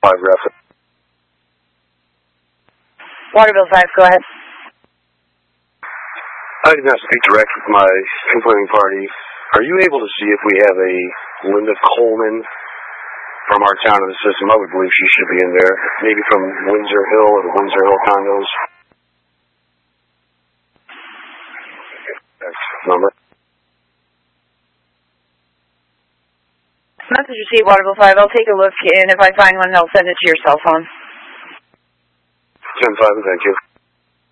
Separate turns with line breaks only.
Rapid.
Waterville 5, go ahead.
I did not speak direct with my complaining party. Are you able to see if we have a Linda Coleman from our town in the system? I would believe she should be in there. Maybe from Windsor Hill or the Windsor Hill condos. That's the number.
Message received, Waterville 5. I'll take a look, and if I find one, I'll send it to your cell phone.
10-5, thank you.